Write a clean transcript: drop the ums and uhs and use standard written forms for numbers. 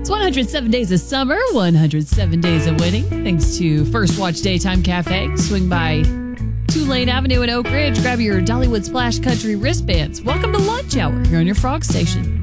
It's 107 days of summer, 107 days of winning. Thanks to First Watch Daytime Cafe. Swing by Tulane Avenue in Oak Ridge. Grab your Dollywood Splash Country wristbands. Welcome to Lunch Hour here on your Frog Station.